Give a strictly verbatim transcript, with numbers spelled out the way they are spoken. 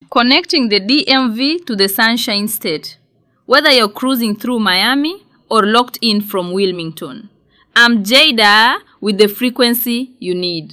Connecting the D M V to the Sunshine State, whether you're cruising through Miami or locked in from Wilmington. I'm Jada with the frequency you need.